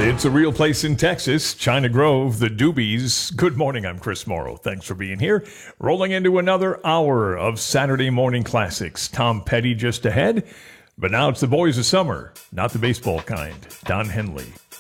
It's a real place in Texas, China Grove, the Doobies. Good morning, I'm Chris Morrow. Thanks for being here. Rolling into another hour of Saturday morning classics. Tom Petty just ahead, but now it's the boys of summer, not the baseball kind. Don Henley,